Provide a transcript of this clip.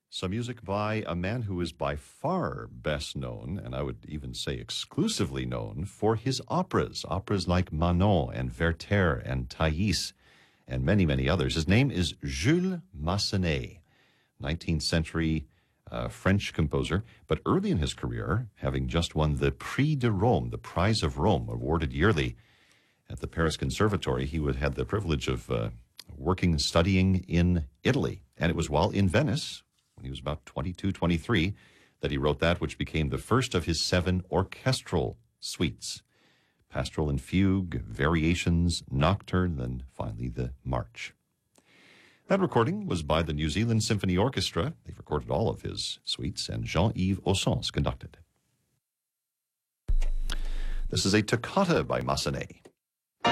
Some music by a man who is by far best known, and I would even say exclusively known, for his operas. Operas like Manon and Werther and Thais and many, many others. His name is Jules Massenet, 19th century French composer, but early in his career, having just won the Prix de Rome, the Prize of Rome, awarded yearly at the Paris Conservatory, he had the privilege of working and studying in Italy. And it was while in Venice, when he was about 22, 23, that he wrote that which became the first of his 7 orchestral suites: Pastoral and Fugue, Variations, Nocturne, then finally the March. That recording was by the New Zealand Symphony Orchestra. They've recorded all of his suites, and Jean-Yves Ossens conducted. This is a toccata by Massenet.